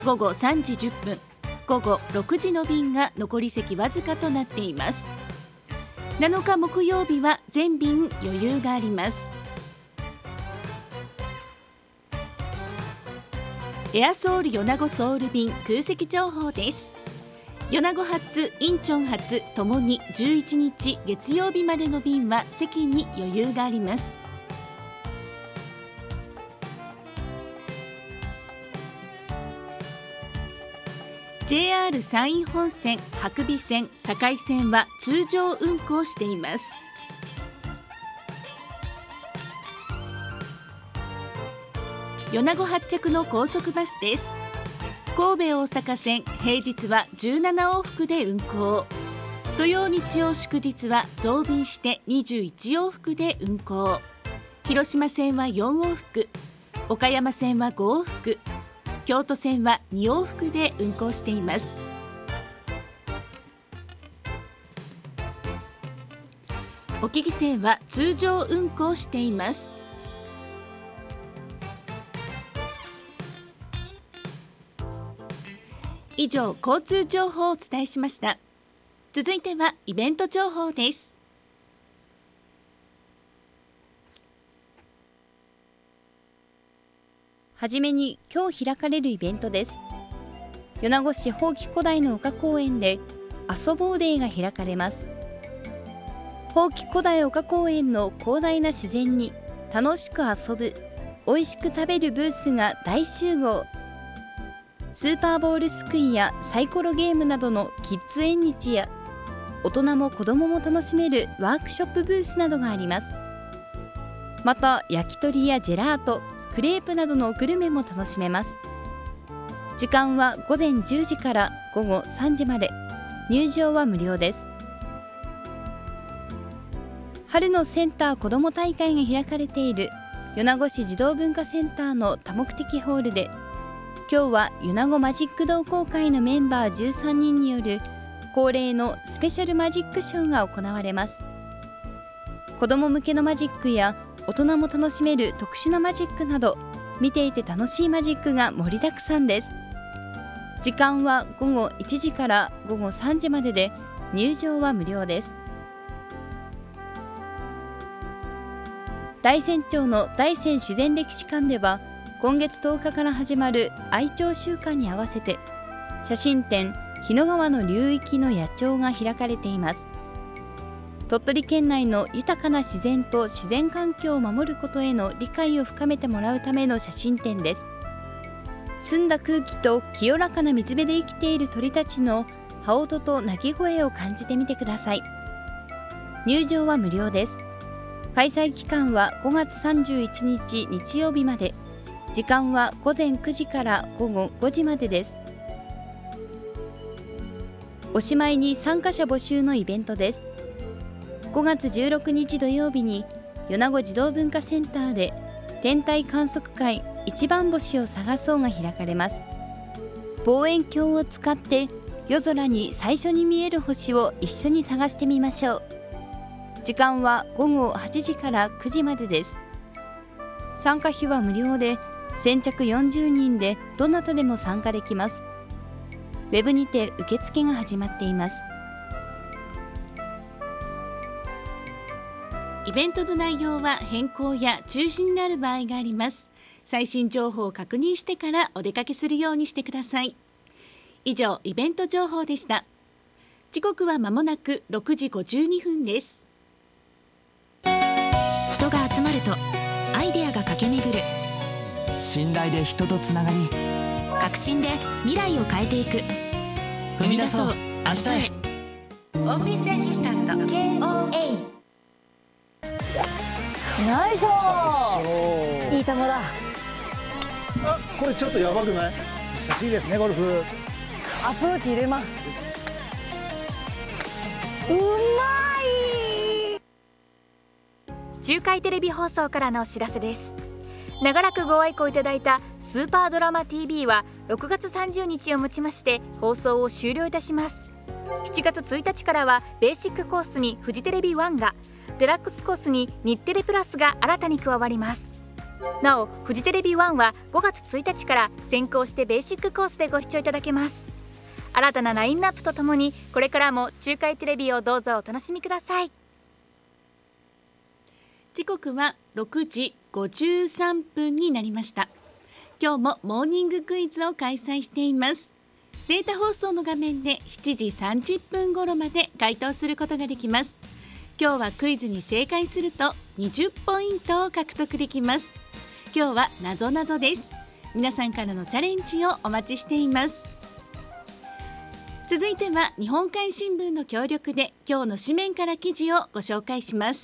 午後3時10分、午後6時の便が残り席わずかとなっています。7日木曜日は全便余裕があります。エアソウル米子ソウル便空席情報です。米子発、インチョン発ともに11日月曜日までの便は席に余裕があります。JR 山陰本線、伯備線、境線は通常運行しています。米子発着の高速バスです。神戸大阪線、平日は17往復で運行。土曜日曜祝日は増便して21往復で運行。広島線は4往復、岡山線は5往復、京都線は2往復で運行しています。沖木線は通常運行しています。以上、交通情報をお伝えしました。続いてはイベント情報です。 はじめに今日開かれるイベントです。米子市宝亀古代の丘公園で遊ぼうデーが開かれます。宝亀古代丘公園の広大な自然に楽しく遊ぶ、美味しく食べるブースが大集合。スーパーボールすくいやサイコロゲームなどのキッズ縁日や、大人も子どもも楽しめるワークショップブースなどがあります。また焼き鳥やジェラート、クレープなどのグルメも楽しめます。時間は午前10時から午後3時まで、入場は無料です。春のセンター子ども大会が開かれている米子市児童文化センターの多目的ホールで、今日は米子マジック同好会のメンバー13人による恒例のスペシャルマジックショーが行われます。子ども向けのマジックや大人も楽しめる特殊なマジックなど、見ていて楽しいマジックが盛りだくさんです。時間は午後1時から午後3時までで、入場は無料です。大山町の大山自然歴史館では、今月10日から始まる愛鳥週間に合わせて、写真展日野川の流域の野鳥が開かれています。鳥取県内の豊かな自然と自然環境を守ることへの理解を深めてもらうための写真展です。澄んだ空気と清らかな水辺で生きている鳥たちの羽音と鳴き声を感じてみてください。入場は無料です。開催期間は5月31日日曜日まで。時間は午前9時から午後5時までです。おしまいに参加者募集のイベントです。5月16日土曜日に米子児童文化センターで天体観測会一番星を探そうが開かれます。望遠鏡を使って夜空に最初に見える星を一緒に探してみましょう。時間は午後8時から9時までです。参加費は無料で、先着40人でどなたでも参加できます。ウェブにて受付が始まっています。 イベントの内容は変更や中止になる場合があります。最新情報を確認してからお出かけするようにしてください。以上、イベント情報でした。時刻は間もなく6時52分です。 人が集まるとアイデアが駆け巡る。 信頼で人とつながり、 革新で未来を変えていく。 踏み出そう、明日へ。 オーフィスアシスタント KOA。 ナイスいい球だ。 あ、これちょっとやばくない？難しいですね、ゴルフ。 アプローチ入れます。うまい。 中海テレビ放送からのお知らせです。長らくご愛顧いただいたスーパードラマ TV は6月30日をもちまして放送を終了いたします。7月1日からはベーシックコースにフジテレビ1が、デラックスコースに日テレプラスが新たに加わります。 なおフジテレビ1は5月1日から先行してベーシックコースでご視聴いただけます。新たなラインナップとともにこれからも中海テレビをどうぞお楽しみください。 時刻は6時53分になりました。今日もモーニングクイズを開催しています。データ放送の画面で7時30分頃まで回答することができます。今日はクイズに正解すると20ポイントを獲得できます。今日はなぞなぞです。皆さんからのチャレンジをお待ちしています。続いては日本海新聞の協力で今日の紙面から記事をご紹介します。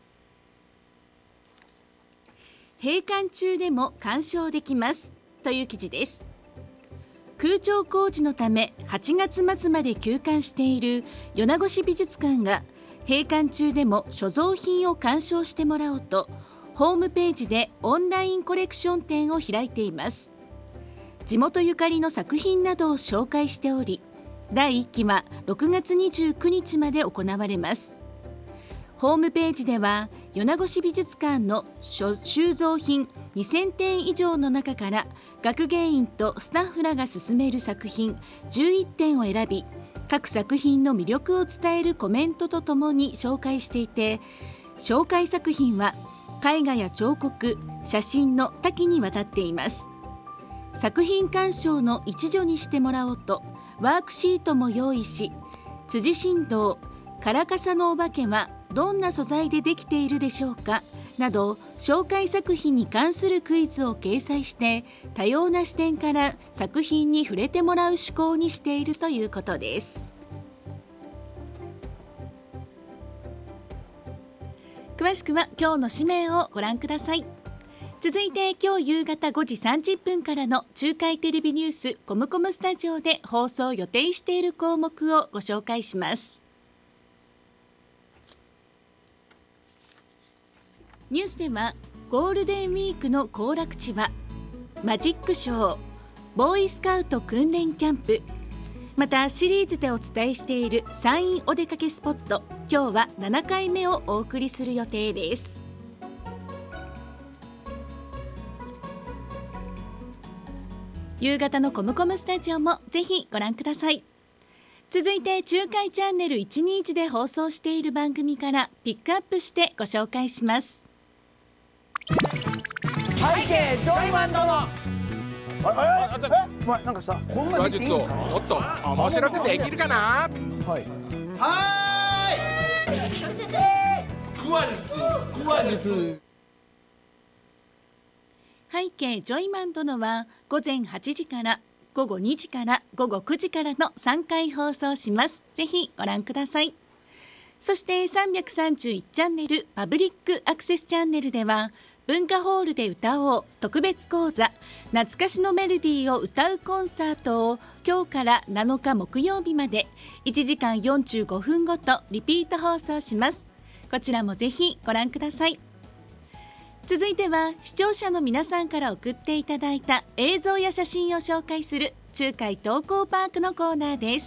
閉館中でも鑑賞できますという記事です。空調工事のため8月末まで休館している米子市美術館が閉館中でも所蔵品を鑑賞してもらおうとホームページでオンラインコレクション展を開いています。地元ゆかりの作品などを紹介しており、第1期は6月29日まで行われます。ホームページでは米子市美術館の収蔵品2000点以上の中から学芸員とスタッフらが進める作品11点を選び、各作品の魅力を伝えるコメントとともに紹介していて、紹介作品は絵画や彫刻、写真の多岐にわたっています。作品鑑賞の一助にしてもらおうとワークシートも用意し、辻神道、カラカサのお化けはどんな素材でできているでしょうかなど紹介作品に関するクイズを掲載して、多様な視点から作品に触れてもらう趣向にしているということです。詳しくは今日の紙面をご覧ください。続いて今日夕方5時30分からの中海テレビニュースコムコムスタジオで放送予定している項目をご紹介します。ニュースではゴールデンウィークの行楽地はマジックショー、ボーイスカウト訓練キャンプ、またシリーズでお伝えしている山陰お出かけスポット、今日は7回目をお送りする予定です。夕方のコムコムスタジオもぜひご覧ください。続いて中海チャンネル121で放送している番組からピックアップしてご紹介します。 背景ジョイマン殿。 お前なんかさ、こんな話術をにいいんですか？ もっと面白くできるかな。 はいクワ術。 背景ジョイマン殿は午前8時から午後2時から午後9時からの3回放送します。ぜひご覧ください。そして331チャンネルパブリックアクセスチャンネルでは文化ホールで歌おう特別講座、懐かしのメロディーを歌うコンサートを今日から7日木曜日まで1時間45分ごとリピート放送します。こちらもぜひご覧ください。続いては視聴者の皆さんから送っていただいた映像や写真を紹介する中海投稿パークのコーナーです。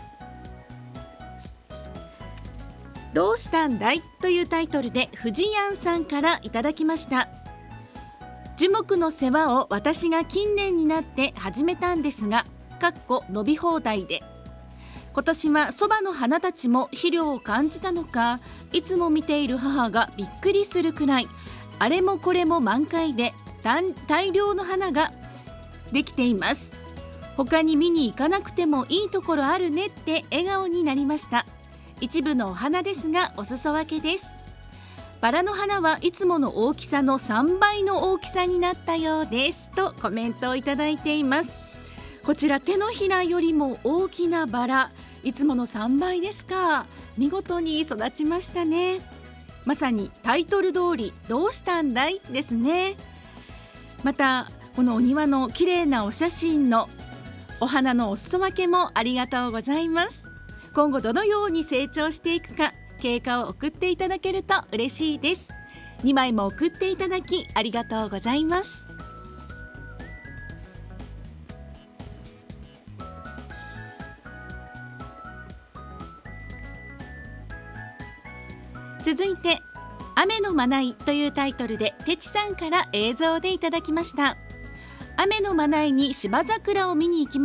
どうしたんだいというタイトルで藤やんさんからいただきました。樹木の世話を私が近年になって始めたんですが、伸び放題で、今年はそばの花たちも肥料を感じたのか、いつも見ている母がびっくりするくらいあれもこれも満開で大量の花ができています。他に見に行かなくてもいいところあるねって笑顔になりました。一部のお花ですがお裾分けです。バラの花はいつもの大きさの3倍の大きさになったようですとコメントをいただいています。こちら手のひらよりも大きなバラ、いつもの3倍ですか。見事に育ちましたね。まさにタイトル通りどうしたんだいですね。またこのお庭の綺麗なお写真のお花のお裾分けもありがとうございます。今後どのように成長していくか経過を送っていただけると嬉しいです。2枚も送っていただきありがとうございます。続いて雨のまないというタイトルでてちさんから映像でいただきました。雨のまないに芝桜を見に行き